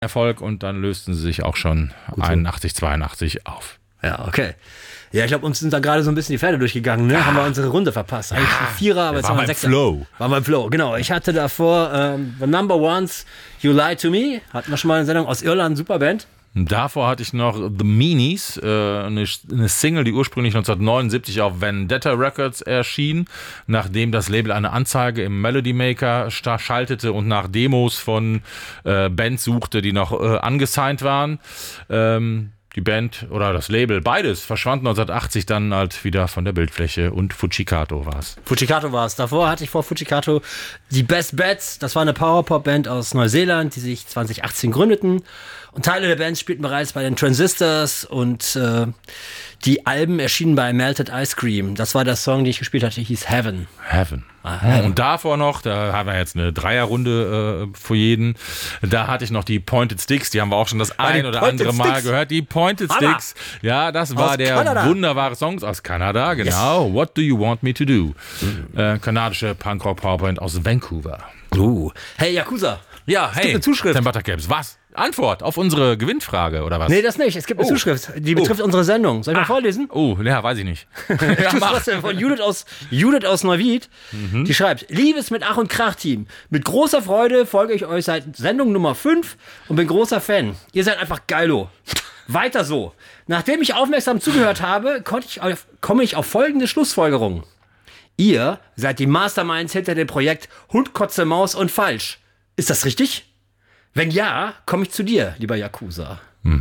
Erfolg und dann lösten sie sich auch schon 81, 82 auf. Ja, okay. Ja, ich glaube, uns sind da gerade so ein bisschen die Pferde durchgegangen, ne? Haben wir unsere Runde verpasst. Eigentlich ein Vierer, aber jetzt haben wir ein Sechser. War beim Flow, genau. Ich hatte davor The Number Ones, You Lie to Me. Hatten wir schon mal eine Sendung aus Irland, super Band. Davor hatte ich noch The Meanies, eine Single, die ursprünglich 1979 auf Vendetta Records erschien, nachdem das Label eine Anzeige im Melody Maker schaltete und nach Demos von Bands suchte, die noch angesigned waren. Die Band oder das Label, beides, verschwand 1980 dann halt wieder von der Bildfläche und Fujikato war es. Fujikato war es. Davor hatte ich vor Fujikato die Best Bets. Das war eine Power-Pop-Band aus Neuseeland, die sich 2018 gründeten. Und Teile der Band spielten bereits bei den Transistors und die Alben erschienen bei Melted Ice Cream. Das war der Song, den ich gespielt hatte, hieß Heaven. Heaven. Und davor noch, da haben wir jetzt eine Dreierrunde für jeden, da hatte ich noch die Pointed Sticks, die haben wir auch schon das ein oder andere Mal gehört. Die Pointed Sticks, ja, das war der wunderbare Song aus Kanada, genau. Yes. What Do You Want Me To Do? Kanadische Punkrock-Powerband aus Vancouver. Hey, Yakuza. Ja, es gibt eine Zuschrift. Tim Buttercaps, was? Antwort auf unsere Gewinnfrage, oder was? Nee, das nicht. Es gibt eine Zuschrift, die betrifft unsere Sendung. Soll ich mal vorlesen? Ja, weiß ich nicht. Von Judith aus Neuwied. Die schreibt: Liebes mit Ach und Krach-Team, mit großer Freude folge ich euch seit Sendung Nummer 5 und bin großer Fan. Ihr seid einfach geilo. Weiter so. Nachdem ich aufmerksam zugehört habe, komme ich auf folgende Schlussfolgerung. Ihr seid die Masterminds hinter dem Projekt Hund, Kotze, Maus und Falsch. Ist das richtig? Wenn ja, komme ich zu dir, lieber Yakuza.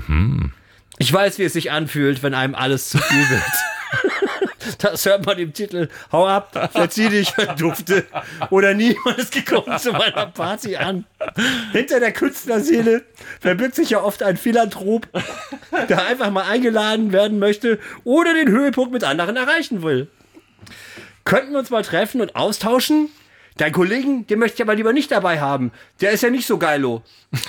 Ich weiß, wie es sich anfühlt, wenn einem alles zu viel wird. Das hört man im Titel. Hau ab, verzieh dich, verdufte. Oder niemand ist gekommen zu meiner Party an. Hinter der Künstlerseele verbirgt sich ja oft ein Philanthrop, der einfach mal eingeladen werden möchte oder den Höhepunkt mit anderen erreichen will. Könnten wir uns mal treffen und austauschen? Dein Kollegen, den möchte ich aber lieber nicht dabei haben. Der ist ja nicht so geilo.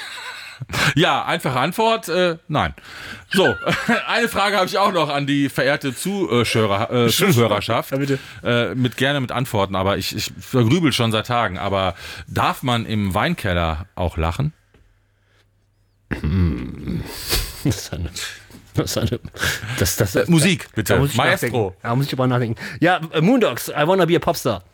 Ja, einfache Antwort, nein. So, eine Frage habe ich auch noch an die verehrte Zuhörerschaft. Ja, bitte. Gerne mit Antworten, aber ich vergrübel schon seit Tagen. Aber darf man im Weinkeller auch lachen? Musik, bitte. Maestro. Da muss ich drüber nachdenken. Ja, Moondogs, I Wanna Be a Popstar.